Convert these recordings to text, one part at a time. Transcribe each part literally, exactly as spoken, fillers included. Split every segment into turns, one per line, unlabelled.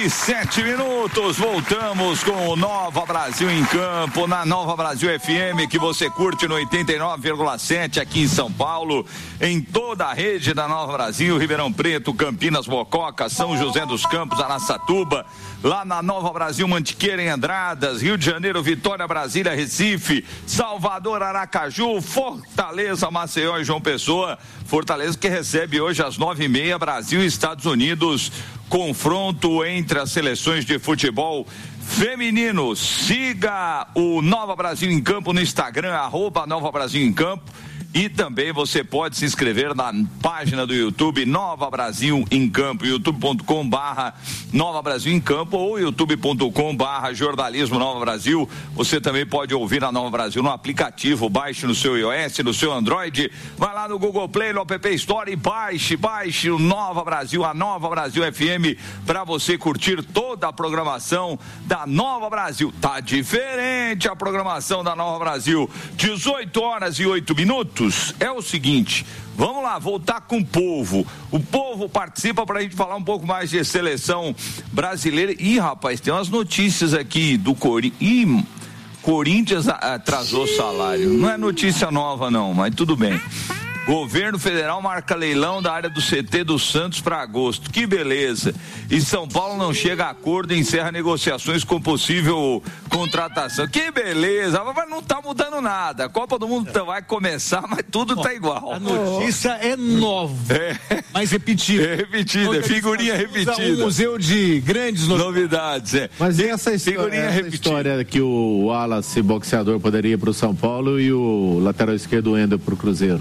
e sete minutos, voltamos com o Nova Brasil em Campo, na Nova Brasil F M, que você curte no oitenta e nove vírgula sete aqui em São Paulo, em toda a rede da Nova Brasil, Ribeirão Preto, Campinas, Mococa, São José dos Campos, Araçatuba, lá na Nova Brasil, Mantiqueira, em Andradas, Rio de Janeiro, Vitória, Brasília, Recife, Salvador, Aracaju, Fortaleza, Maceió e João Pessoa. Fortaleza que recebe hoje às nove e meia, Brasil e Estados Unidos, confronto entre as seleções de futebol feminino. Siga o Nova Brasil em Campo no Instagram, arroba Nova Brasil em Campo. E também você pode se inscrever na página do YouTube Nova Brasil em Campo, youtube ponto com barra Nova Brasil em Campo ou youtube ponto com barra Jornalismo Nova Brasil. Você também pode ouvir a Nova Brasil no aplicativo, baixe no seu iOS, no seu Android, vai lá no Google Play, no App Store e baixe, baixe o Nova Brasil, a Nova Brasil F M, para você curtir toda a programação da Nova Brasil. Tá diferente a programação da Nova Brasil. dezoito horas e oito minutos. É o seguinte, vamos lá, voltar com o povo. O povo participa para a gente falar um pouco mais de seleção brasileira. Ih, rapaz, tem umas notícias aqui do Corinthians. Ih, Corinthians atrasou o salário. Não é notícia nova não, mas tudo bem. Governo federal marca leilão da área do C T do Santos para agosto. Que beleza. E São Paulo não chega a acordo e encerra negociações com possível contratação. Que beleza. Mas não tá mudando nada. A Copa do Mundo vai começar, mas tudo tá igual.
A notícia é nova. É. Mas repetida.
É repetida, figurinha repetida.
Um museu de grandes
novidades. novidades é.
Mas e essa história, essa história que o Wallace, boxeador, poderia ir pro São Paulo e o lateral esquerdo Wendel pro Cruzeiro?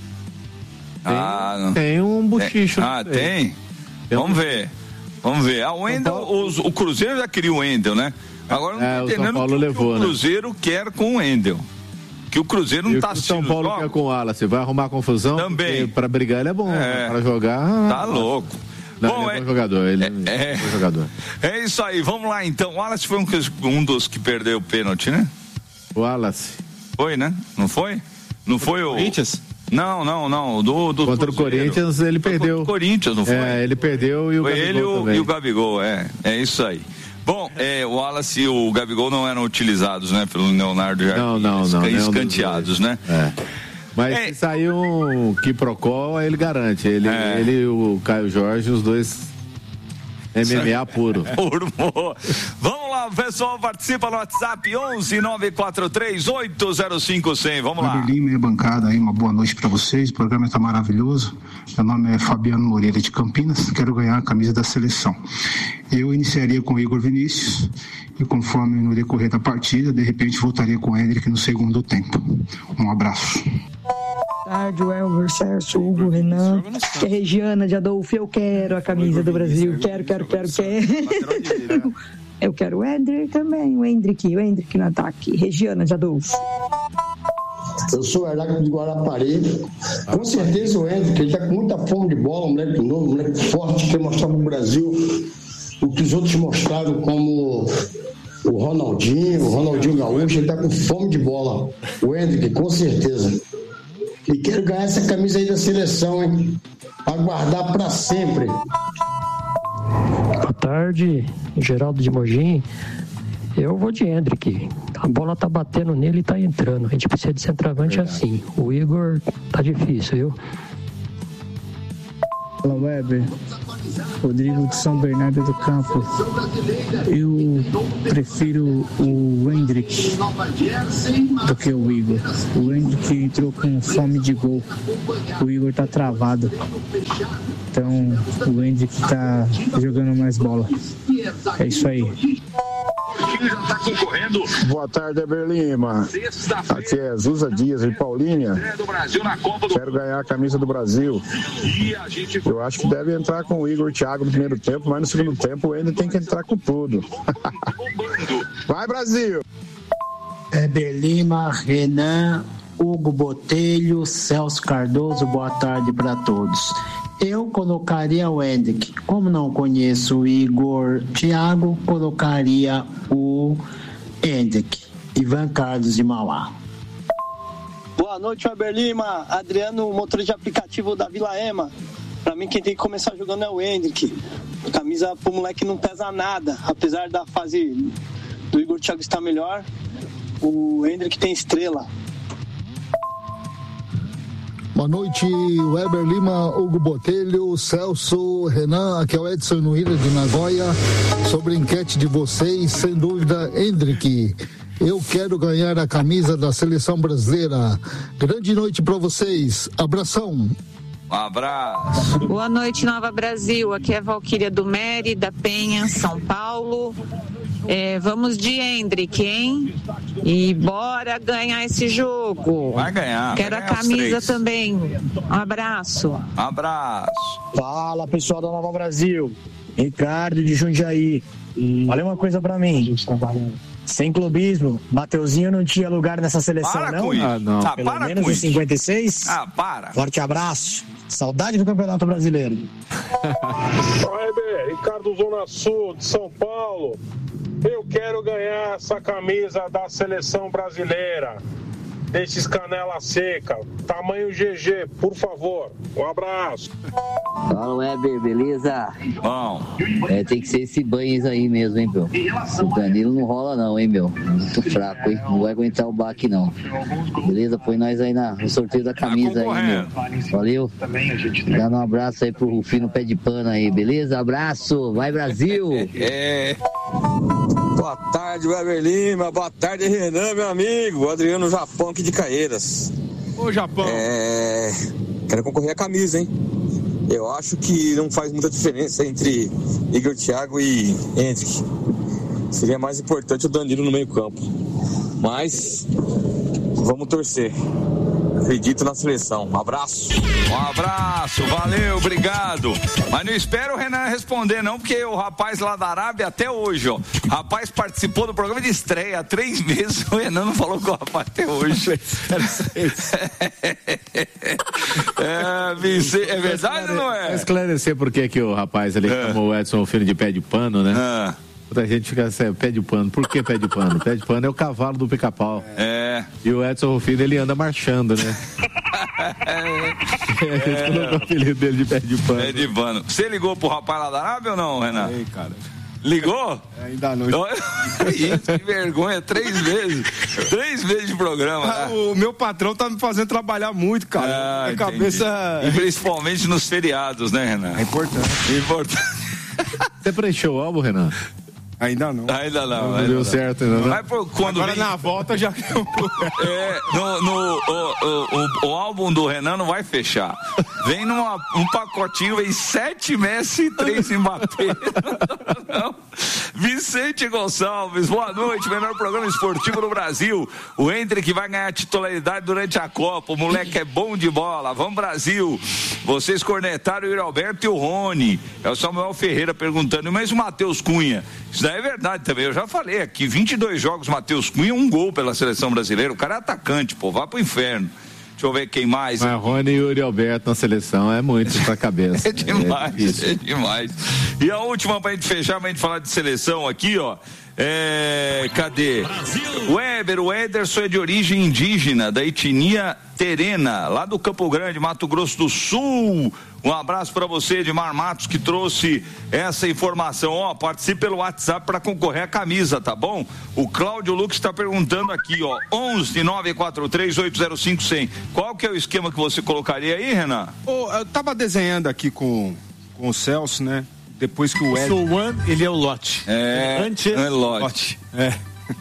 Tem, ah, não. tem um buchicho.
Tem. Ah, tem? tem? Vamos ver. Vamos ver. A Wendel, os, o Cruzeiro já queria o Wendel, né? Agora não
é,
tô entendendo o que
levou,
o Cruzeiro né? quer com o Wendel. Que o Cruzeiro não e tá
assistindo. O São Paulo jogos. Quer com o Wallace. Vai arrumar confusão?
Também.
Pra brigar ele é bom. É. Pra jogar.
Tá louco.
Não,
bom,
ele é bom jogador. Ele é, é, bom jogador.
É isso aí. Vamos lá então. O Wallace foi um, um dos que perdeu o pênalti, né?
O Wallace.
Foi, né? Não foi? Não foi o.
Corinthians?
Não, não, não. Do, do
contra
Cruzeiro.
o Corinthians ele
foi
perdeu.
Contra o Corinthians, não foi?
É, ele perdeu e o
foi
Gabigol
ele
também.
e o Gabigol, é. É isso aí. Bom, é, o Wallace e o Gabigol não eram utilizados, né? Pelo Leonardo Jardim.
Não, não, não.
Escanteados, né?
É. Mas é. se sair um quiprocó, ele garante. Ele, é. ele e o Caio Jorge, os dois M M A puro.
Vamos lá, pessoal, participa no WhatsApp onze nove quatro três oito zero cinco cem. Vamos lá.
Lima e bancada aí, uma boa noite para vocês. O programa está maravilhoso. Meu nome é Fabiano Moreira de Campinas. Quero ganhar a camisa da seleção. Eu iniciaria com o Igor Vinícius e conforme no decorrer da partida, de repente voltaria com o Hendrick no segundo tempo. Um abraço.
Tarde, Elver, Sérgio, Hugo, Renan, que é Regiana de Adolfo. Eu quero a camisa do Brasil. Quero, quero, quero, quero. Eu quero o Hendrick também, o Hendrick, o Hendrick no ataque. Regiana de Adolfo.
Eu sou o Heraclio de Guarapari. Com certeza o Hendrick, ele tá com muita fome de bola, um moleque novo, um moleque forte, quer mostrar pro Brasil o que os outros mostraram como o Ronaldinho, o Ronaldinho Gaúcho, ele tá com fome de bola. O Hendrick, com certeza. E quero ganhar essa camisa aí da seleção, hein? Aguardar pra sempre.
Boa tarde, Geraldo de Mogi. Eu vou de Hendrick. A bola tá batendo nele e tá entrando. A gente precisa de centroavante é assim. O Igor tá difícil, viu?
Fala, Weber. Rodrigo de São Bernardo do Campo. Eu prefiro o Hendrick do que o Igor. O Hendrick entrou com fome de gol. O Igor tá travado. Então o Hendrick tá jogando mais bola. É isso aí.
Boa tarde, Eber Lima. Aqui é Zusa Dias, de Paulínia. Quero ganhar a camisa do Brasil. Eu acho que deve entrar com o Igor e o Thiago no primeiro tempo, mas no segundo tempo o Ender tem que entrar com tudo. Vai, Brasil!
Eber Lima, Renan, Hugo Botelho, Celso Cardoso, boa tarde para todos. Eu colocaria o Hendrick. Como não conheço o Igor Thiago, colocaria o Hendrick. Ivan Carlos de Mauá.
Boa noite, Weber Lima. Adriano, motorista de aplicativo da Vila Ema. Pra mim, quem tem que começar jogando é o Hendrick. A camisa pro moleque não pesa nada. Apesar da fase do Igor Thiago estar melhor, o Hendrick tem estrela.
Boa noite, Weber Lima, Hugo Botelho, Celso, Renan, aqui é o Edson Nuíra de Nagoya. Sobre a enquete de vocês, sem dúvida, Hendrick. Eu quero ganhar a camisa da seleção brasileira. Grande noite para vocês. Abração.
Um abraço.
Boa noite, Nova Brasil. Aqui é Valquíria do Meri, da Penha, São Paulo. É, vamos de Hendrick, hein? E bora ganhar esse jogo.
Vai ganhar.
Quero
vai
a
ganhar
camisa também. Um abraço.
Um abraço.
Fala, pessoal da Nova Brasil. Ricardo de Jundiaí. E... Olha uma coisa pra mim. Sem clubismo, Mateuzinho não tinha lugar nessa seleção,
para
não?
Com isso.
Ah, não.
Ah,
Pelo
para
menos
com
em
isso.
cinquenta e seis.
Ah, para.
Forte abraço. Saudade do Campeonato Brasileiro.
Oi, Ricardo Zona Sul de São Paulo. Eu quero ganhar essa camisa da seleção brasileira. Desses canela seca. Tamanho G G, por favor. Um abraço.
Fala, Weber, beleza?
Bom.
É, tem que ser esse banho aí mesmo, hein, meu? O Danilo não rola não, hein, meu? Muito fraco, hein? Não vai aguentar o baque, não. Beleza? Põe nós aí na, no sorteio da camisa aí, meu. Valeu. Dando um abraço aí pro Rufino Pé de Pano aí, beleza? Abraço. Vai, Brasil.
É.
Boa tarde, Weber Lima. Boa tarde, Renan, meu amigo. Adriano Japão aqui de Caeiras.
Ô, Japão.
É... Quero concorrer à camisa, hein? Eu acho que não faz muita diferença entre Igor Thiago e Hendrick. Seria mais importante o Danilo no meio campo. Mas vamos torcer. Acredito na seleção. Um abraço.
Um abraço, valeu, obrigado. Mas não espero o Renan responder, não, porque o rapaz lá da Arábia, até hoje, ó. O rapaz participou do programa de estreia há três meses. O Renan não falou com o rapaz até hoje. é, Vicente, é verdade ou não é?
Vai esclarecer por que que o rapaz ali é. chamou o Edson Filho de pé de pano, né? É. A gente fica assim, pé de pano. Por que pé de pano? Pé de pano é o cavalo do pica-pau.
É.
E o Edson Rufino, ele anda marchando, né?
é.
A gente colocou o apelido dele de pé de pano.
Pé de pano. Você ligou pro rapaz lá da Arábia ou não, Renan?
Ei, cara.
Ligou?
É, ainda não.
Isso, que vergonha, três vezes. Três vezes de programa.
Ah,
né?
O meu patrão tá me fazendo trabalhar muito, cara.
Ah,
a cabeça.
E principalmente nos feriados, né, Renan?
É importante.
É importante.
Você preencheu o álbum, Renan?
Ainda não.
Ainda não.
Não
ainda
deu
não.
certo ainda não.
Mas, pô, quando
Agora
vem...
na volta já...
é, no, no, o, o, o, o álbum do Renan não vai fechar. Vem num um pacotinho, vem sete Messi e três Mbappé. Não. Vicente Gonçalves, boa noite, melhor programa esportivo do Brasil. O Hendrick vai ganhar titularidade durante a Copa, o moleque é bom de bola, vamos Brasil. Vocês cornetaram o Yuri Alberto e o Rony. É o Samuel Ferreira perguntando, mas o Matheus Cunha? Isso daí é verdade também, eu já falei aqui, vinte e dois jogos, Matheus Cunha, um gol pela seleção brasileira, o cara é atacante, pô, vá pro inferno. Deixa eu ver quem mais.
Mas Rony e Yuri Alberto na seleção é muito pra cabeça.
É demais, é, é demais. E a última pra gente fechar, pra gente falar de seleção aqui, ó. É, cadê? O Weber, o Ederson é de origem indígena, da etnia terena, lá do Campo Grande, Mato Grosso do Sul. Um abraço para você, Edmar Matos, que trouxe essa informação. Ó, participe pelo WhatsApp para concorrer à camisa, tá bom? O Cláudio Lucas está perguntando aqui, ó, onze nove quatro três oito zero cinco zero zero. Qual que é o esquema que você colocaria aí, Renan?
Oh, eu tava desenhando aqui com, com o Celso, né? Depois que o Ed...
Eu sou o One, ele é o Lote.
É,
Antes...
é Lote.
É.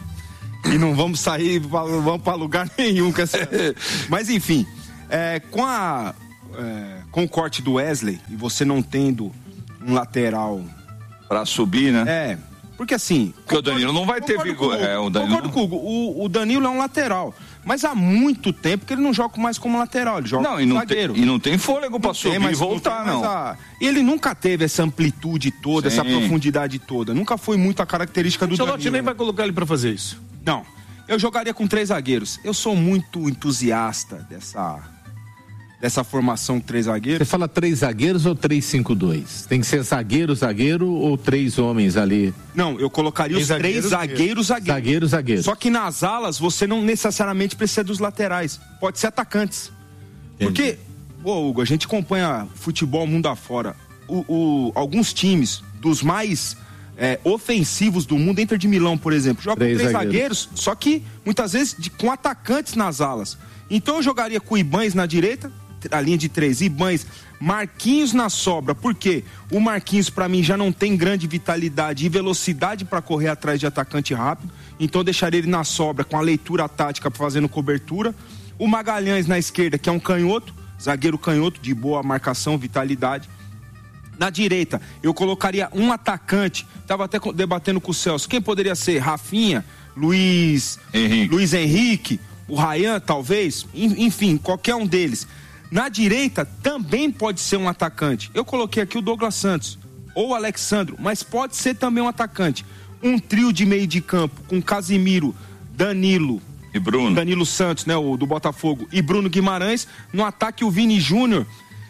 E não vamos sair, vamos para lugar nenhum com essa... Mas enfim, é, com a... É, com o corte do Wesley e você não tendo um lateral
para subir, né?
É, porque assim...
Porque o Danilo não vai ter vigor.
Com,
é, o Danilo...
Concordo com o, o, o Danilo é um lateral, mas há muito tempo que ele não joga mais como lateral, ele joga
não,
como
e não
zagueiro.
Tem, e não tem fôlego para subir
mas,
e voltar, não.
não. A, ele nunca teve essa amplitude toda, Sim. essa profundidade toda, nunca foi muito a característica do Danilo. O
Ancelotti nem vai colocar ele para fazer isso.
Não, eu jogaria com três zagueiros. Eu sou muito entusiasta dessa... dessa formação três zagueiros.
Você fala três zagueiros ou três cinco dois? Tem que ser zagueiro, zagueiro ou três homens ali?
Não, eu colocaria os três zagueiros, zagueiros.
Zagueiro, zagueiro.
Só que nas alas você não necessariamente precisa dos laterais. Pode ser atacantes. Entendi. Porque, ô Hugo, a gente acompanha futebol mundo afora. O, o, alguns times, dos mais é, ofensivos do mundo, Inter de Milão, por exemplo, joga três com três zagueiros. zagueiros, só que muitas vezes de, com atacantes nas alas. Então eu jogaria com o Ibañez na direita, a linha de três, Ibañez, Marquinhos na sobra, porque o Marquinhos pra mim já não tem grande vitalidade e velocidade para correr atrás de atacante rápido, então eu deixaria ele na sobra com a leitura tática fazendo cobertura. O Magalhães na esquerda, que é um canhoto, zagueiro canhoto de boa marcação, vitalidade. Na direita, eu colocaria um atacante, tava até debatendo com o Celso, quem poderia ser? Rafinha, Luiz Henrique, Luiz Henrique, o Ryan talvez, enfim, qualquer um deles. Na direita também pode ser um atacante. Eu coloquei aqui o Douglas Santos ou o Alexandro, mas pode ser também um atacante. Um trio de meio de campo com Casimiro, Danilo
e Bruno.
Danilo Santos, né, o do Botafogo, e Bruno Guimarães. No ataque o Vini Júnior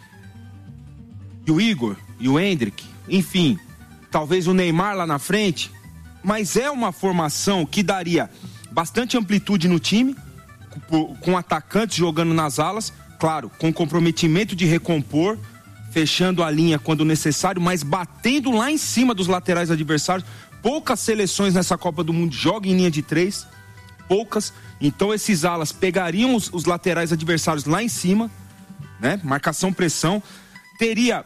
e o Igor e o Endrick. Enfim, talvez o Neymar lá na frente. Mas é uma formação que daria bastante amplitude no time, com, com atacantes jogando nas alas. Claro, com comprometimento de recompor, fechando a linha quando necessário, mas batendo lá em cima dos laterais adversários. Poucas seleções nessa Copa do Mundo jogam em linha de três, poucas. Então esses alas pegariam os, os laterais adversários lá em cima, né? Marcação, pressão. Teria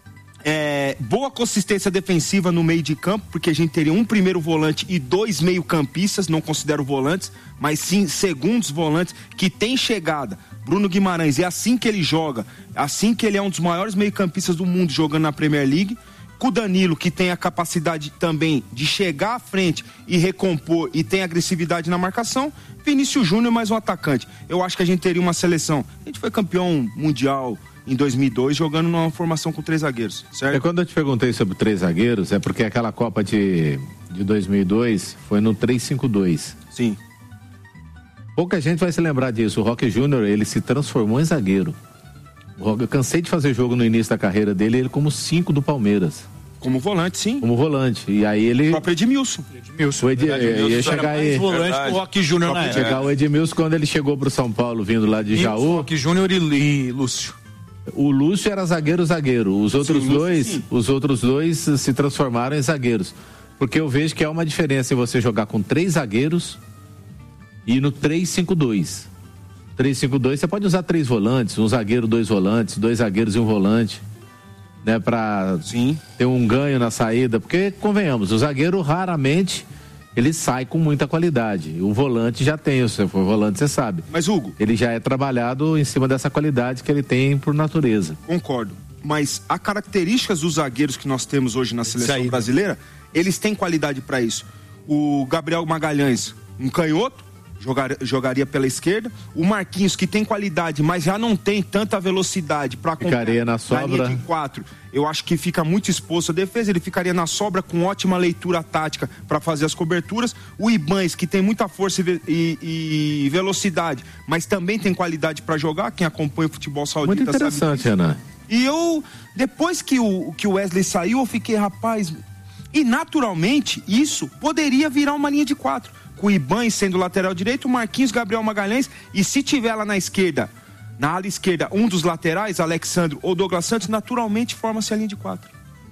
é, boa consistência defensiva no meio de campo, porque a gente teria um primeiro volante e dois meio-campistas, não considero volantes, mas sim segundos volantes que tem chegada. Bruno Guimarães, é assim que ele joga, assim que ele é um dos maiores meio-campistas do mundo jogando na Premier League. Com o Danilo, que tem a capacidade também de chegar à frente e recompor e tem agressividade na marcação. Vinícius Júnior, mais um atacante. Eu acho que a gente teria uma seleção. A gente foi campeão mundial em dois mil e dois jogando numa formação com três zagueiros, certo?
É, quando eu te perguntei sobre três zagueiros, é porque aquela Copa de, de dois mil e dois foi no três cinco dois.
Sim.
Pouca gente vai se lembrar disso. O Roque Júnior, ele se transformou em zagueiro. Eu cansei de fazer jogo no início da carreira dele, ele como cinco do Palmeiras.
Como volante, sim.
Como volante. E aí ele...
O próprio Edmilson.
Edmilson. O Ed... Edmilson ia chegar aí...
volante que o Roque Júnior na época.
Chegar o Edmilson quando ele chegou pro São Paulo, vindo lá de Jaú.
O Roque Júnior e, e Lúcio.
O Lúcio era zagueiro, zagueiro. Os outros sim, dois, Lúcio, os outros dois se transformaram em zagueiros. Porque eu vejo que há uma diferença em você jogar com três zagueiros e no três cinco dois. três cinco dois você pode usar três volantes, um zagueiro, dois volantes, dois zagueiros e um volante, né, pra
Sim.
ter um ganho na saída, porque convenhamos, o zagueiro raramente ele sai com muita qualidade, o volante já tem, se for volante você sabe.
Mas Hugo,
ele já é trabalhado em cima dessa qualidade que ele tem por natureza.
Concordo, mas as características dos zagueiros que nós temos hoje na seleção Saída. brasileira, eles têm qualidade para isso. O Gabriel Magalhães, um canhoto, Jogar, jogaria pela esquerda. O Marquinhos, que tem qualidade, mas já não tem tanta velocidade para
ficaria na sobra.
Na linha de quatro. Eu acho que fica muito exposto à defesa. Ele ficaria na sobra com ótima leitura tática para fazer as coberturas. O Ibañez, que tem muita força e, e, e velocidade, mas também tem qualidade para jogar. Quem acompanha o futebol saudita
muito interessante,
sabe.
Renan.
E eu, depois que o, que o Wesley saiu, eu fiquei, rapaz... E naturalmente, isso poderia virar uma linha de quatro. Com o Ibañez sendo lateral direito, o Marquinhos, Gabriel Magalhães, e se tiver lá na esquerda, na ala esquerda, um dos laterais, Alexandro ou Douglas Santos, naturalmente forma-se a linha de quatro.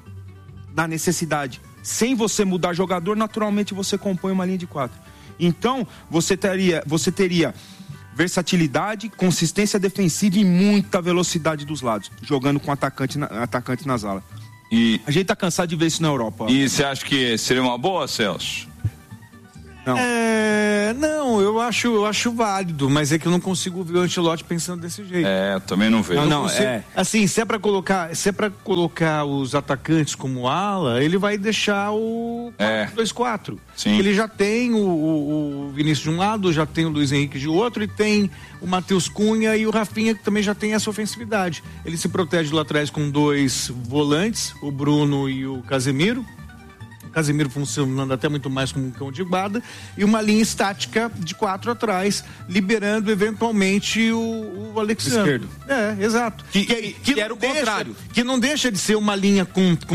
Na necessidade. Sem você mudar jogador, naturalmente você compõe uma linha de quatro. Então, você teria, você teria versatilidade, consistência defensiva e muita velocidade dos lados, jogando com atacante, na, atacante nas alas.
E...
A gente tá cansado de ver isso na Europa.
E você acha que seria uma boa, Celso?
Não. É, não, eu acho, eu acho válido, mas é que eu não consigo ver o Ancelotti pensando desse jeito.
É, também não vejo.
Não, não,
não
consigo, é. Assim, se é pra colocar, se é pra colocar os atacantes como ala, ele vai deixar o quatro dois quatro.
Sim.
Ele já tem o, o, o Vinícius de um lado, já tem o Luiz Henrique de outro e tem o Matheus Cunha e o Rafinha, que também já tem essa ofensividade. Ele se protege lá atrás com dois volantes, o Bruno e o Casemiro. Casemiro funcionando até muito mais como um cão de guarda, e uma linha estática de quatro atrás, liberando eventualmente o, o Alexandre.
Esquerdo.
É, exato.
Que, que, que, que era o
deixa,
contrário.
Que não deixa de ser uma linha com, com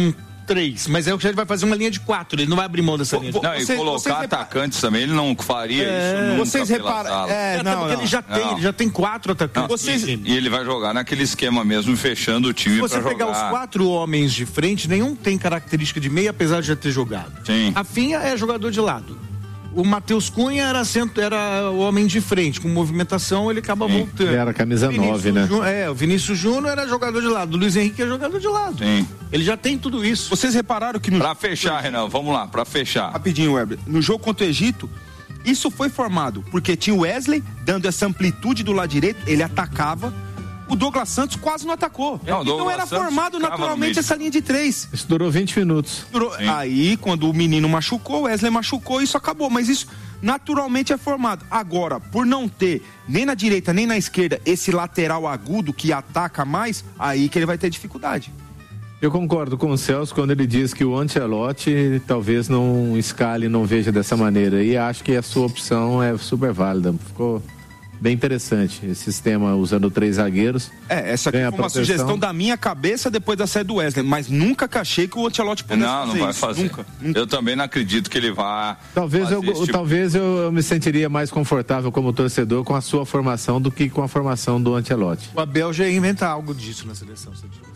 três, mas é o que ele vai fazer uma linha de quatro, ele não vai abrir mão dessa linha de
Não,
quatro.
e colocar atacantes também, ele não faria
É,
isso nunca
vocês
pela
reparam-
sala.
é, Até não, porque não. ele já tem- ele já tem quatro atacantes.
Não,
Vocês-
e, e ele vai jogar naquele esquema mesmo, fechando o time
Se
pra
você
jogar.
pegar os quatro homens de frente, nenhum tem característica de meia, apesar de já ter jogado.
Sim.
Rafinha é jogador de lado. O Matheus Cunha era, centro, era o homem de frente, com movimentação ele acaba voltando.
Ele era camisa
Vinícius
nove, né?
Ju- é, o Vinícius Júnior era jogador de lado, o Luiz Henrique é jogador de lado.
Sim.
Ele já tem tudo isso.
Vocês repararam que no...
Pra fechar, Renan, vamos lá, pra fechar.
Rapidinho, Weber. No jogo contra o Egito, isso foi formado porque tinha o Wesley dando essa amplitude do lado direito, ele atacava. O Douglas Santos quase não atacou.
Não,
então
Douglas
era
Santos
formado
ficava no
naturalmente
meio.
essa linha de três.
Isso durou vinte minutos.
Durou- Aí, quando o menino machucou, o Wesley machucou, isso acabou. Mas isso naturalmente é formado. Agora, por não ter nem na direita nem na esquerda esse lateral agudo que ataca mais, aí que ele vai ter dificuldade.
Eu concordo com o Celso quando ele diz que o Ancelotti talvez não escale, não veja dessa maneira. E acho que a sua opção é super válida. Ficou bem interessante esse sistema usando três zagueiros.
É, essa aqui
Ganha
foi uma
proteção.
sugestão da minha cabeça depois da saída do Wesley, mas nunca que achei que o Ancelotti pudesse
Não,
fazer
não vai
isso.
fazer.
Nunca.
Eu também não acredito que ele vá.
Talvez,
fazer
eu,
esse tipo-
talvez eu, eu me sentiria mais confortável como torcedor com a sua formação do que com a formação do Ancelotti.
O Abel já ia inventar algo disso na seleção, você diz.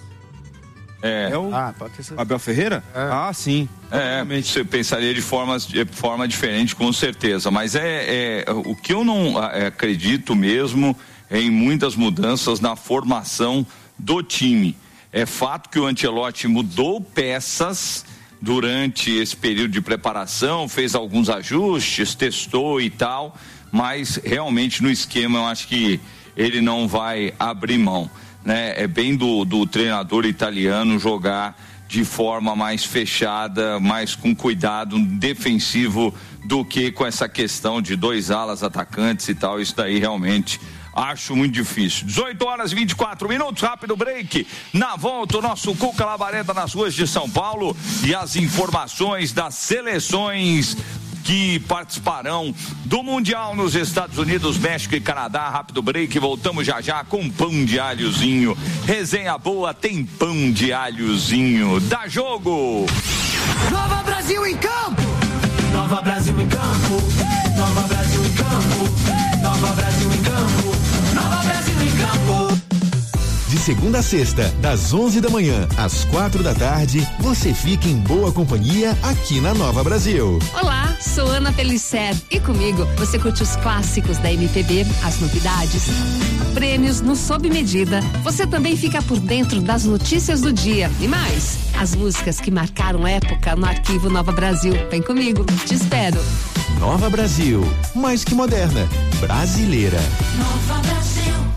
É.
É o
Ah, pode ter certeza.
Abel Ferreira? Ah, sim.
É, você pensaria de, formas, de forma diferente, com certeza. Mas é, é o que eu não é, acredito mesmo é em muitas mudanças na formação do time. É fato que o Ancelotti mudou peças durante esse período de preparação, fez alguns ajustes, testou e tal, mas realmente no esquema eu acho que ele não vai abrir mão. Né? É bem do, do treinador italiano jogar de forma mais fechada, mais com cuidado defensivo do que com essa questão de dois alas atacantes e tal. Isso daí realmente acho muito difícil. dezoito horas e vinte e quatro minutos, rápido break. Na volta, o nosso Cuca Labareda nas ruas de São Paulo e as informações das seleções que participarão do Mundial nos Estados Unidos, México e Canadá. Rápido break, voltamos já já com pão de alhozinho. Resenha boa, tem pão de alhozinho. Dá jogo!
Nova Brasil em campo! Nova Brasil em campo! Nova Brasil em campo! Nova Brasil em campo! Nova Brasil em campo!
De segunda a sexta, das onze da manhã às quatro da tarde, você fica em boa companhia aqui na Nova Brasil.
Olá, sou Ana Pellicer e comigo você curte os clássicos da M P B, as novidades, prêmios no Sob Medida. Você também fica por dentro das notícias do dia e mais, as músicas que marcaram época no arquivo Nova Brasil. Vem comigo, te espero.
Nova Brasil, mais que moderna, brasileira.
Nova Brasil.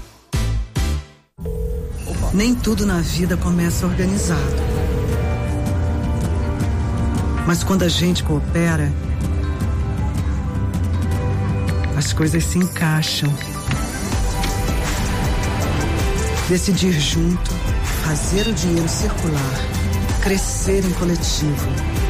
Nem tudo na vida começa organizado. Mas quando a gente coopera, as coisas se encaixam. Decidir junto, fazer o dinheiro circular, crescer em coletivo.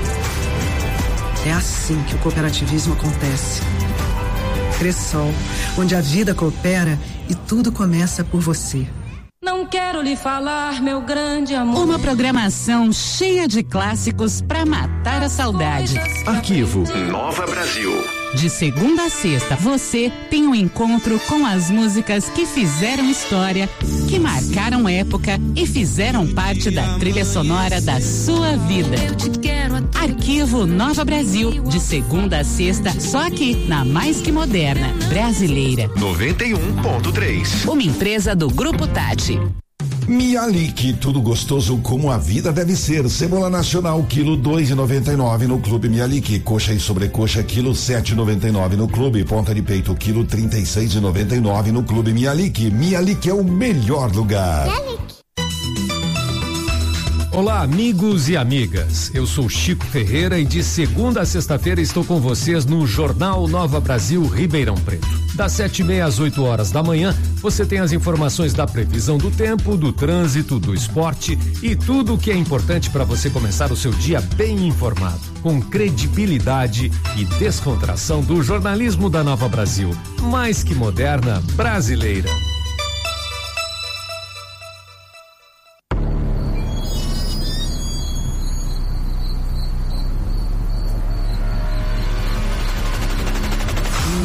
É assim que o cooperativismo acontece. Cressol, onde a vida coopera e tudo começa por você.
Não quero lhe falar, meu grande amor.
Uma programação cheia de clássicos para matar a saudade.
Arquivo Nova Brasil.
De segunda a sexta, você tem um encontro com as músicas que fizeram história, que marcaram época e fizeram parte da trilha sonora da sua vida. Arquivo Nova Brasil, de segunda a sexta, só aqui na Mais Que Moderna, brasileira.
noventa e um ponto três.
Uma empresa do Grupo Tati.
Mialik, tudo gostoso como a vida deve ser. Cebola nacional, quilo dois e noventa e nove no Clube Mialik. Coxa e sobrecoxa, quilo sete e noventa e nove no Clube. Ponta de peito, quilo trinta e seis e noventa e nove no Clube Mialik. Mialik é o melhor lugar. Mialik.
Olá, amigos e amigas. Eu sou Chico Ferreira e de segunda a sexta-feira estou com vocês no Jornal Nova Brasil Ribeirão Preto. Das sete e meia às oito horas da manhã, você tem as informações da previsão do tempo, do trânsito, do esporte e tudo o que é importante para você começar o seu dia bem informado, com credibilidade e descontração do jornalismo da Nova Brasil, mais que moderna, brasileira.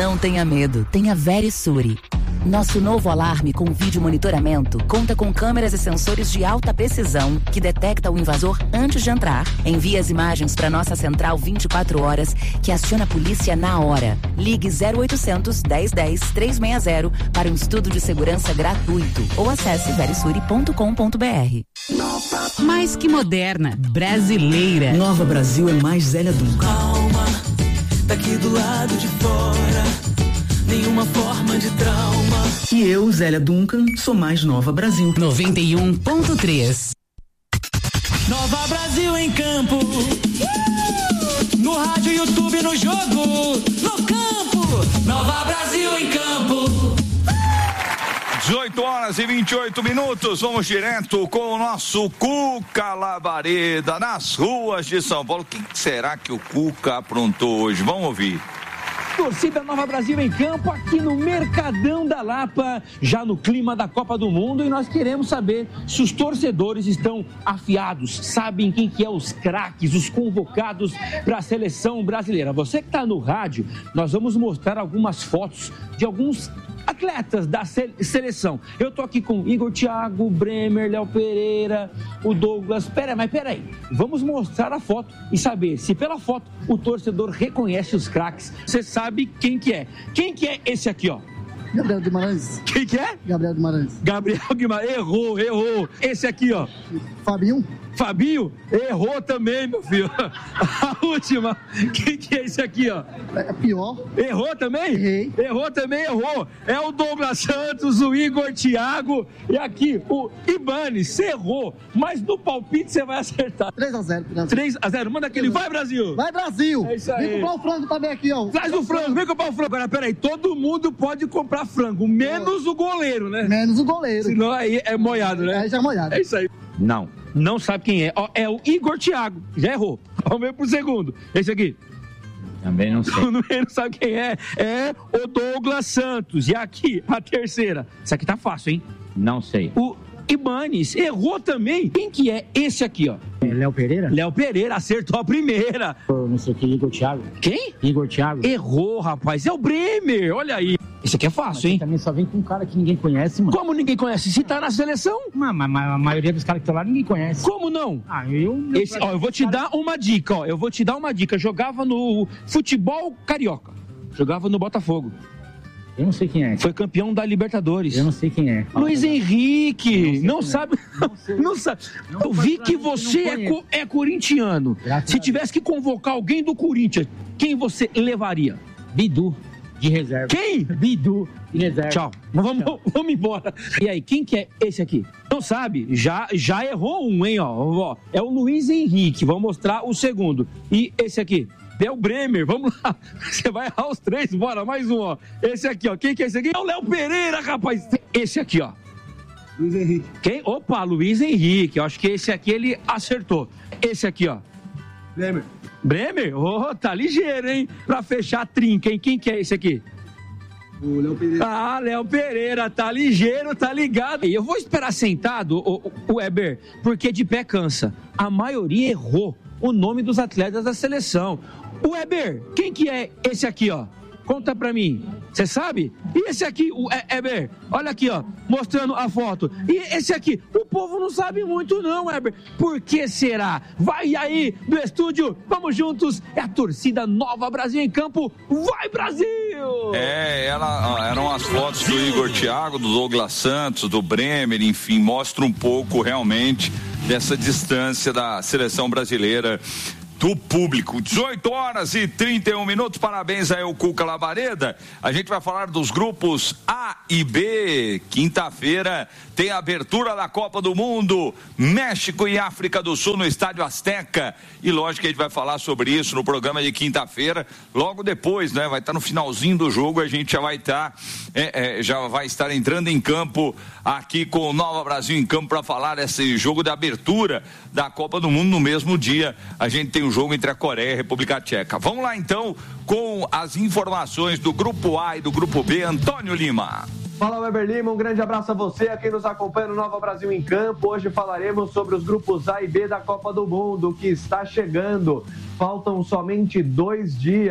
Não tenha medo, tenha Verisure. Nosso novo alarme com vídeo monitoramento conta com câmeras e sensores de alta precisão que detecta o invasor antes de entrar, envia as imagens para nossa central vinte e quatro horas, que aciona a polícia na hora. Ligue zero oitocentos, dez dez, trezentos e sessenta para um estudo de segurança gratuito ou acesse verisure ponto com ponto br.
Mais que moderna, brasileira.
Nova Brasil é mais Zélia Duncan.
Calma, daqui do lado de fora. Nenhuma forma de trauma.
E eu, Zélia Duncan, sou mais Nova Brasil.
noventa e um ponto três.
Nova Brasil em campo. Uh! No rádio, YouTube, no jogo. No campo. Nova Brasil em campo.
dezoito horas e vinte e oito minutos, vamos direto com o nosso Cuca Labareda nas ruas de São Paulo. O que será que o Cuca aprontou hoje? Vamos ouvir.
Torcida Nova Brasil em campo aqui no Mercadão da Lapa, já no clima da Copa do Mundo, e nós queremos saber se os torcedores estão afiados, sabem quem que é os craques, os convocados para a seleção brasileira. Você que está no rádio, nós vamos mostrar algumas fotos de alguns atletas da seleção. Eu tô aqui com Igor Thiago, Bremer, Léo Pereira, o Douglas. Pera, mas peraí, vamos mostrar a foto e saber se pela foto o torcedor reconhece os craques. Você sabe quem que é. Quem que é esse aqui, ó?
Gabriel Guimarães.
Quem que é?
Gabriel Guimarães.
Gabriel Guimarães, errou, errou. Esse aqui, ó.
Fabinho.
Fabinho, errou também, meu filho. A última. Quem que é esse aqui, ó?
É pior.
Errou também?
Errei.
Errou também, errou. É o Douglas Santos, o Igor Thiago e aqui o Ibanes. Você errou, mas no palpite você vai acertar.
três a zero.
três a zero. Manda aquele. Vai, Brasil.
Vai, Brasil.
É isso aí.
Vem comprar o frango também aqui, ó.
Traz o frango, vem comprar o frango. Agora, peraí, todo mundo pode comprar frango, menos o goleiro, né?
Menos o goleiro.
Senão aí é moiado, né?
Aí já é moiado.
É isso aí. Não, não sabe quem é. Ó, é o Igor Thiago. Já errou. Vamos ver pro segundo. Esse aqui.
Também não sei.
Não sabe quem é. É o Douglas Santos. E aqui, a terceira. Isso aqui tá fácil, hein?
Não sei.
O Ibanes errou também. Quem que é esse aqui, ó?
É Léo Pereira?
Léo Pereira acertou a primeira.
Não sei quem, Igor Thiago.
Quem?
Igor Thiago.
Errou, rapaz. É o Bremer. Olha aí. Esse aqui é fácil, hein?
Também só vem com um cara que ninguém conhece, mano.
Como ninguém conhece? Se tá na seleção?
Mas, mas, mas a maioria dos caras que estão lá ninguém conhece.
Como não?
Ah, eu...
Esse, ó, eu vou te dar uma dica, ó. Eu vou te dar uma dica. Jogava no futebol carioca. Jogava no Botafogo.
Eu não sei quem é.
Foi campeão da Libertadores.
Eu não sei quem é.
Luiz Henrique. Não, não sabe?
Não, sei.
Não sabe. Não, eu vi que você é, co é corintiano. Graças Se tivesse que convocar alguém do Corinthians, quem você levaria?
Bidu. De reserva.
Quem?
Bidu, de reserva.
Tchau. Vamos, Tchau. vamos embora. E aí, quem que é esse aqui? Não sabe? Já, já errou um, hein? Ó, ó. É o Luiz Henrique. Vamos mostrar o segundo. E esse aqui? É o Bremer. Vamos lá. Você vai errar os três. Bora, mais um, ó. Esse aqui, ó. Quem que é esse aqui? É o Léo Pereira, rapaz. Esse aqui, ó.
Luiz Henrique.
Quem? Opa, Luiz Henrique. Eu acho que esse aqui ele acertou. Esse aqui, ó.
Bremer.
Bremer? Oh, tá ligeiro, hein? Pra fechar a trinca, hein? Quem que é esse aqui?
O Léo Pereira.
Ah, Léo Pereira, tá ligeiro, tá ligado. E eu vou esperar sentado, o, o Weber, porque de pé cansa. A maioria errou o nome dos atletas da seleção. O Weber, quem que é esse aqui, ó? Conta pra mim. Você sabe? E esse aqui, o Weber, olha aqui, ó, mostrando a foto. E esse aqui, o povo não sabe muito não, Weber. Por que será? Vai aí do estúdio, vamos juntos. É a torcida Nova Brasil em campo. Vai, Brasil!
É, ela, eram as fotos do Igor Thiago, do Douglas Santos, do Bremer, enfim, mostra um pouco realmente dessa distância da seleção brasileira do público. dezoito horas e trinta e um minutos. Parabéns aí ao Cuca Labareda. A gente vai falar dos grupos A e B. Quinta-feira tem a abertura da Copa do Mundo, México e África do Sul no Estádio Azteca. E lógico que a gente vai falar sobre isso no programa de quinta-feira, logo depois, né? Vai estar no finalzinho do jogo, a gente já vai estar, é, é, já vai estar entrando em campo aqui com o Nova Brasil em campo para falar desse jogo de abertura da Copa do Mundo no mesmo dia. A gente tem o jogo entre a Coreia e a República Tcheca. Vamos lá então com as informações do Grupo A e do Grupo B. Antônio Lima.
Fala, Weber Lima, um grande abraço a você, a quem nos acompanha no Nova Brasil em Campo. Hoje falaremos sobre os grupos A e B da Copa do Mundo, que está chegando. Faltam somente dois dias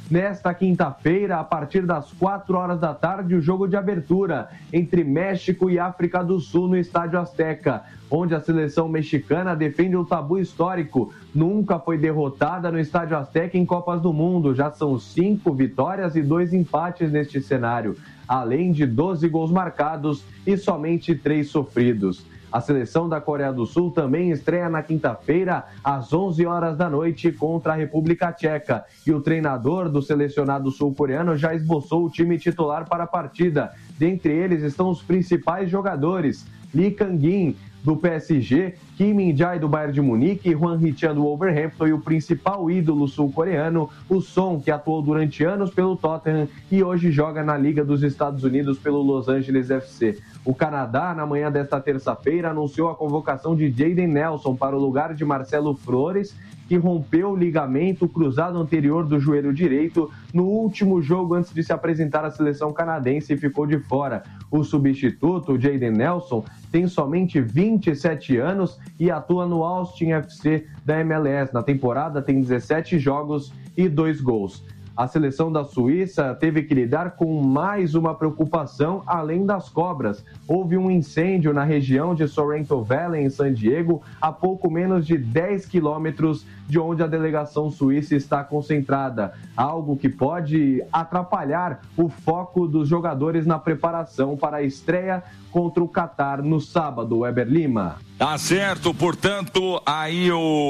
nesta quinta-feira, a partir das quatro horas da tarde, o jogo de abertura entre México e África do Sul no Estádio Azteca, onde a seleção mexicana defende o tabu histórico. Nunca foi derrotada no Estádio Azteca em Copas do Mundo. Já são cinco vitórias e dois empates neste cenário, além de doze gols marcados e somente três sofridos. A seleção da Coreia do Sul também estreia na quinta-feira, às onze horas da noite, contra a República Tcheca. E o treinador do selecionado sul-coreano já esboçou o time titular para a partida. Dentre eles estão os principais jogadores: Lee Kang-in, do P S G, Kim Min-jae, do Bayern de Munique, Hwang Hee-chan, do Wolverhampton, e o principal ídolo sul-coreano, o Son, que atuou durante anos pelo Tottenham e hoje joga na Liga dos Estados Unidos pelo Los Angeles F C. O Canadá, na manhã desta terça-feira, anunciou a convocação de Jayden Nelson para o lugar de Marcelo Flores, que rompeu o ligamento cruzado anterior do joelho direito no último jogo antes de se apresentar à seleção canadense e ficou de fora. O substituto, Jayden Nelson, tem somente vinte e sete anos e atua no Austin F C da M L S. Na temporada tem dezessete jogos e dois gols. A seleção da Suíça teve que lidar com mais uma preocupação além das cobras. Houve um incêndio na região de Sorrento Valley, em San Diego, a pouco menos de dez quilômetros de onde a delegação suíça está concentrada. Algo que pode atrapalhar o foco dos jogadores na preparação para a estreia contra o Catar no sábado. Weber Lima.
Tá certo, portanto, aí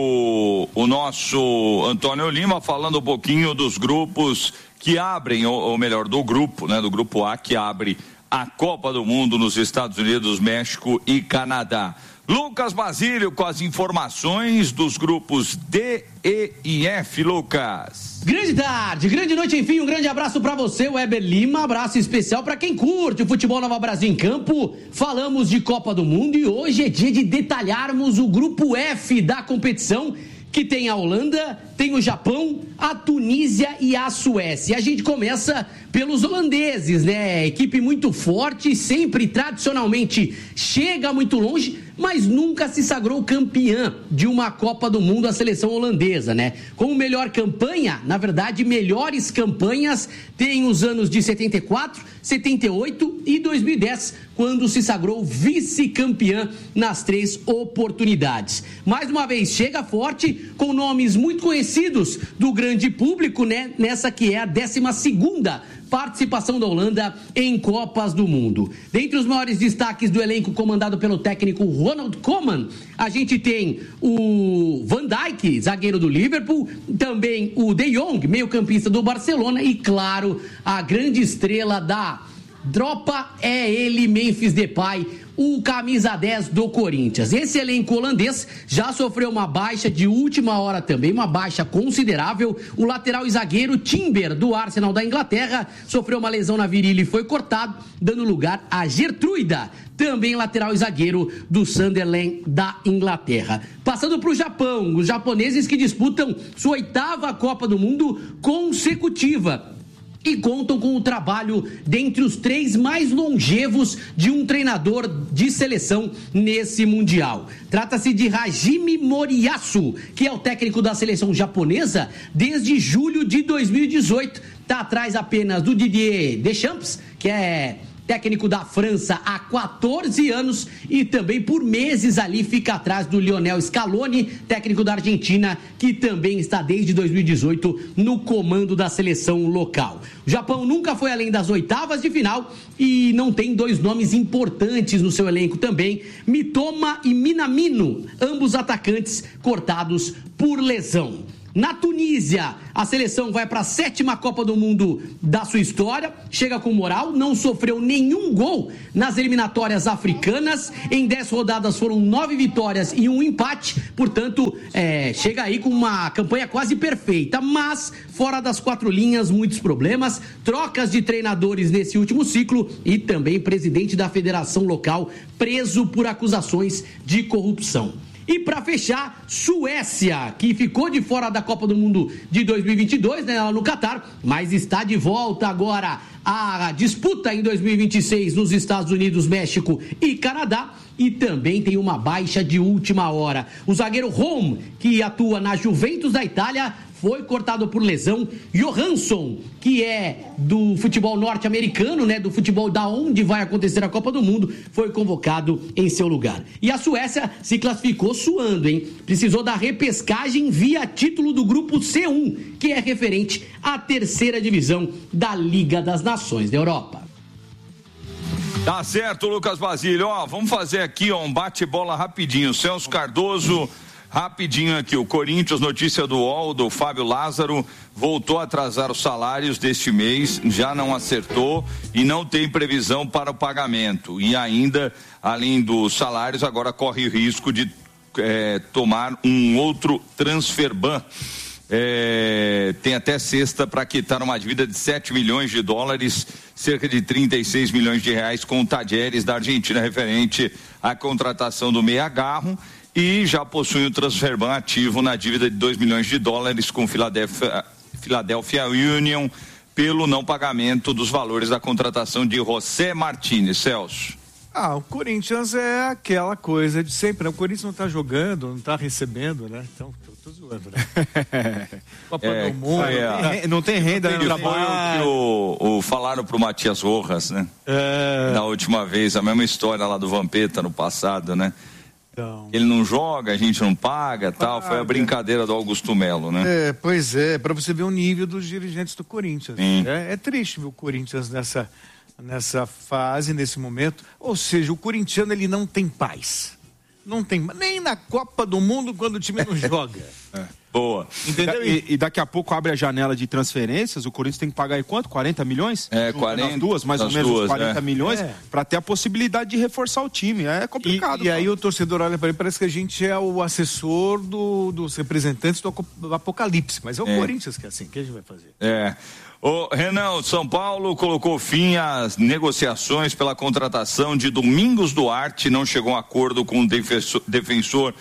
o, o nosso Antônio Lima falando um pouquinho dos grupos que abrem, ou, ou melhor, do grupo, né, do grupo A, que abre a Copa do Mundo nos Estados Unidos, México e Canadá. Lucas Basílio com as informações dos grupos D, E e F, Lucas.
Grande tarde, grande noite, enfim, um grande abraço pra você, Weber Lima, abraço especial pra quem curte o futebol Nova Brasil em campo. Falamos de Copa do Mundo e hoje é dia de detalharmos o grupo F da competição, que tem a Holanda, tem o Japão, a Tunísia e a Suécia. A gente começa pelos holandeses, né? Equipe muito forte, sempre tradicionalmente chega muito longe, mas nunca se sagrou campeã de uma Copa do Mundo, a seleção holandesa, né? Como melhor campanha, na verdade, melhores campanhas tem os anos de setenta e quatro, setenta e oito e dois mil e dez, quando se sagrou vice-campeã nas três oportunidades. Mais uma vez, chega forte, com nomes muito conhecidos do grande público, né? Nessa que é a décima segunda participação da Holanda em Copas do Mundo. Dentre os maiores destaques do elenco comandado pelo técnico Ronald Koeman, a gente tem o Van Dijk, zagueiro do Liverpool, também o De Jong, meio-campista do Barcelona e, claro, a grande estrela da Dropa é ele, Memphis Depay, o camisa dez do Corinthians. Esse elenco holandês já sofreu uma baixa de última hora também, uma baixa considerável. O lateral e zagueiro Timber, do Arsenal da Inglaterra, sofreu uma lesão na virilha e foi cortado, dando lugar a Gertruida, também lateral e zagueiro do Sunderland da Inglaterra. Passando para o Japão, os japoneses que disputam sua oitava Copa do Mundo consecutiva e contam com o trabalho dentre os três mais longevos de um treinador de seleção nesse Mundial. Trata-se de Hajime Moriyasu, que é o técnico da seleção japonesa desde julho de dois mil e dezoito. Está atrás apenas do Didier Deschamps, que é técnico da França há quatorze anos, e também por meses ali fica atrás do Lionel Scaloni, técnico da Argentina, que também está desde dois mil e dezoito no comando da seleção local. O Japão nunca foi além das oitavas de final e não tem dois nomes importantes no seu elenco também, Mitoma e Minamino, ambos atacantes cortados por lesão. Na Tunísia, a seleção vai para a sétima Copa do Mundo da sua história, chega com moral, não sofreu nenhum gol nas eliminatórias africanas, em dez rodadas foram nove vitórias e um empate, portanto, é, chega aí com uma campanha quase perfeita, mas fora das quatro linhas, muitos problemas, trocas de treinadores nesse último ciclo e também presidente da federação local preso por acusações de corrupção. E para fechar, Suécia, que ficou de fora da Copa do Mundo de dois mil e vinte e dois, né, lá no Catar, mas está de volta agora à disputa em dois mil e vinte e seis nos Estados Unidos, México e Canadá, e também tem uma baixa de última hora. O zagueiro Rom, que atua na Juventus da Itália, foi cortado por lesão. Johansson, que é do futebol norte-americano, né, do futebol da onde vai acontecer a Copa do Mundo, foi convocado em seu lugar. E a Suécia se classificou suando, hein? Precisou da repescagem via título do grupo C um, que é referente à terceira divisão da Liga das Nações da Europa.
Tá certo, Lucas Basílio. Ó, vamos fazer aqui ó, um bate-bola rapidinho. Celso Cardoso, rapidinho aqui. O Corinthians, notícia do U O L, do Fábio Lázaro, voltou a atrasar os salários deste mês, já não acertou e não tem previsão para o pagamento. E ainda, além dos salários, agora corre risco de é, tomar um outro transfer ban. É, tem até sexta para quitar uma dívida de sete milhões de dólares, cerca de trinta e seis milhões de reais com o Tadieres da Argentina, referente à contratação do Meia Garro, e já possui o transfer ban ativo na dívida de dois milhões de dólares com Philadelphia, Philadelphia Union pelo não pagamento dos valores da contratação de José Martínez. Celso.
Ah, o Corinthians é aquela coisa de sempre, né? O Corinthians não tá jogando, não tá recebendo, né? Então, tô, tô zoando, né? Copa
É,
do Mundo.
é.
Não tem renda,
Que
no
foi
trabalho.
o que o, o falaram pro Matias Rojas, né?
É.
Da última vez, a mesma história lá do Vampeta no passado, né?
Então.
Ele não joga, a gente não paga, tal. Foi a brincadeira do Augusto Melo, né?
É, pois é, para você ver o nível dos dirigentes do Corinthians.
Sim.
É, é triste ver o Corinthians nessa, nessa fase, nesse momento. Ou seja, o corintiano ele não tem paz. Não tem, nem na Copa do Mundo quando o time não joga.
É.
Boa.
Entendeu?
E, e daqui a pouco abre a janela de transferências, o Corinthians tem que pagar aí quanto? quarenta milhões?
É,
Juntando
quarenta.
as duas, mais ou
as
menos
duas,
quarenta
é.
milhões,
É.
para ter a possibilidade de reforçar o time. É complicado.
E, e aí o torcedor olha para ele, parece que a gente é o assessor do, dos representantes do, do Apocalipse, mas é o
É.
Corinthians que é assim, o que a gente vai fazer?
É. O Renan, o São Paulo colocou fim às negociações pela contratação de Domingos Duarte, não chegou a um acordo com o defensor, defensor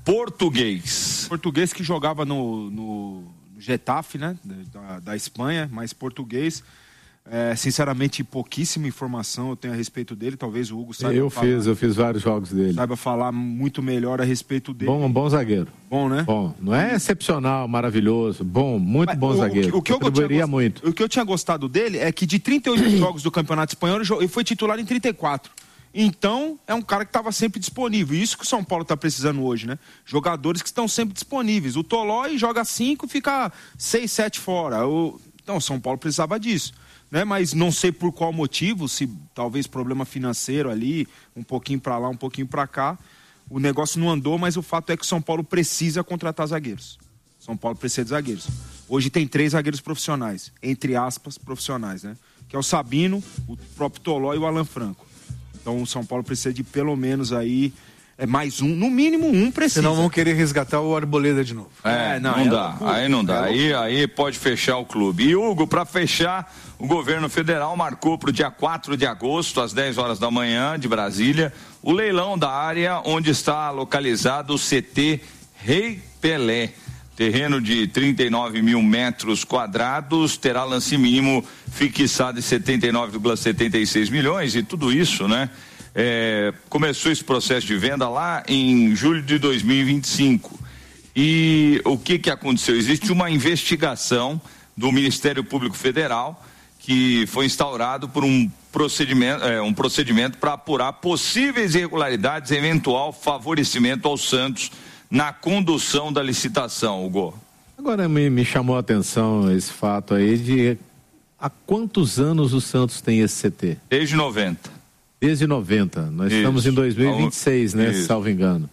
português.
Português que jogava no, no Getafe, né? Da, da Espanha, mas português. É, sinceramente, pouquíssima informação eu tenho a respeito dele. Talvez o Hugo saiba
Eu
falar,
fiz, eu fiz vários jogos dele.
saiba falar muito melhor a respeito dele.
Bom, bom zagueiro.
Bom, né?
Bom, não é excepcional, maravilhoso. Bom, muito
Mas
bom
o- o
zagueiro.
que- o que eu
Contribuiria
tinha gost-
muito.
O que eu tinha gostado dele é que de trinta e oito jogos do Campeonato Espanhol, ele jo- ele foi titular em trinta e quatro. Então, é um cara que estava sempre disponível. Isso que o São Paulo está precisando hoje, né? Jogadores que estão sempre disponíveis. O Tolói joga cinco e fica seis, sete fora. O... Então, o São Paulo precisava disso. Né? Mas não sei por qual motivo, se talvez problema financeiro ali, um pouquinho para lá, um pouquinho para cá. O negócio não andou, mas o fato é que o São Paulo precisa contratar zagueiros. São Paulo precisa de zagueiros. Hoje tem três zagueiros profissionais, entre aspas, profissionais, né? Que é o Sabino, o próprio Toló e o Alan Franco. Então o São Paulo precisa de pelo menos aí é mais um, no mínimo um precisa.
Senão vão querer resgatar o Arboleda de novo.
É,
É, não,
não,
é
dá,
loucura.
aí não dá,
É
aí, aí pode fechar o clube. E Hugo, para fechar, o governo federal marcou para o dia quatro de agosto, às dez horas da manhã, de Brasília, o leilão da área onde está localizado o C T Rei Pelé. Terreno de trinta e nove mil metros quadrados, terá lance mínimo fixado em setenta e nove vírgula setenta e seis milhões, e tudo isso, né? É, começou esse processo de venda lá em julho de dois mil e vinte e cinco. E o que que aconteceu? Existe uma investigação do Ministério Público Federal que foi instaurado por um procedimento, é, um procedimento para apurar possíveis irregularidades e eventual favorecimento ao Santos na condução da licitação, Hugo.
Agora me, me chamou a atenção esse fato aí de há quantos anos o Santos tem esse C T?
Desde noventa.
Desde noventa. Nós
Isso.
estamos em dois mil e vinte e seis, né?
Isso.
Salvo engano.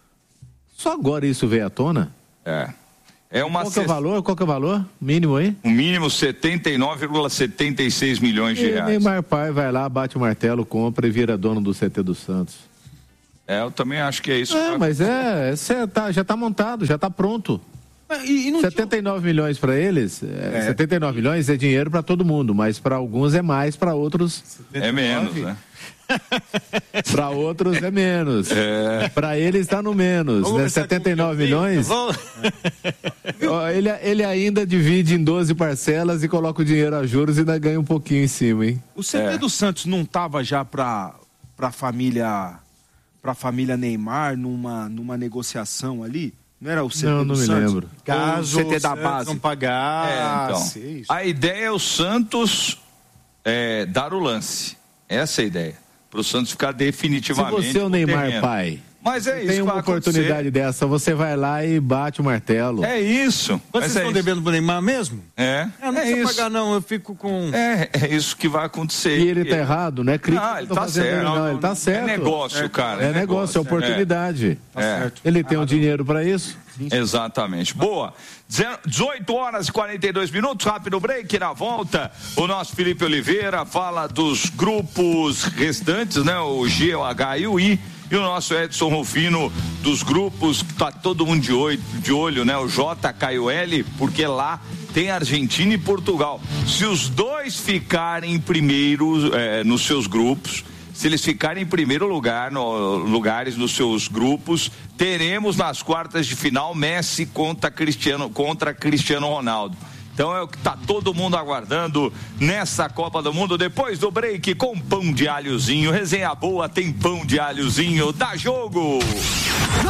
Só agora isso veio à tona?
É. É uma
Qual que é o
cesta-
valor? Qual que é o valor mínimo aí?
O mínimo setenta e nove vírgula setenta e seis milhões de
E
reais.
Neymar Pai vai lá, bate o martelo, compra e vira dono do C T do Santos.
É, eu também acho que é isso.
É, mas é, é tá, já está montado, já está pronto.
E, e não
setenta e nove milhões para eles, é, setenta e nove milhões é dinheiro para todo mundo, mas para alguns é mais, para outros
É menos, né?
para outros é menos.
É.
Para ele está no menos,
Vamos
né?
conversar
setenta e
com o
nove
Fio,
milhões.
vamos-
Ó, ele, ele ainda divide em doze parcelas e coloca o dinheiro a juros e ainda ganha um pouquinho em cima, hein?
O C T
É.
do Santos não tava já para para família para família Neymar numa numa negociação ali? Não era o C T
Não,
do
não me
Santos?
lembro.
Caso
o C T da
Santos
base.
não pagar.
É, então, a ideia é o Santos é, dar o lance. Essa é a ideia. Para o Santos ficar definitivamente.
Se você é o Neymar
terreno.
pai,
mas é isso
tem
que
uma
vai
oportunidade
acontecer.
dessa, você vai lá e bate o martelo.
É isso.
Vocês
Mas
estão
é
devendo pro Neymar mesmo?
É.
Eu não
é
precisa
isso.
pagar, não. Eu fico com.
É, é isso que vai acontecer.
E ele tá errado, não é crítica.
Não,
que eu
ele
tô
tá
fazendo,
certo.
Não,
Não,
ele tá
não,
certo.
é negócio, cara.
É, negócio, é oportunidade.
É.
Ele tem o dinheiro para isso?
Exatamente. Boa. dezoito horas e quarenta e dois minutos, rápido break. Na volta, o nosso Felipe Oliveira fala dos grupos restantes, né? O G, o H e o I. E o nosso Edson Rufino dos grupos, tá todo mundo de olho, de olho, né? O J, K e o L, porque lá tem Argentina e Portugal. Se os dois ficarem em primeiro é, nos seus grupos, se eles ficarem em primeiro lugar, no, lugares nos seus grupos, teremos nas quartas de final Messi contra Cristiano, contra Cristiano Ronaldo. Então é o que tá todo mundo aguardando nessa Copa do Mundo. Depois do break com pão de alhozinho. Resenha boa, tem pão de alhozinho. Dá jogo!